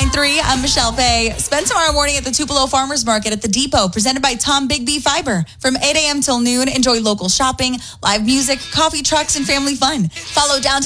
101.3. I'm Michelle Fay. Spend tomorrow morning at the Tupelo Farmers Market at the Depot, presented by Tom Bigby Fiber. From 8 a.m. till noon, enjoy local shopping, live music, coffee trucks, and family fun. Follow Downtown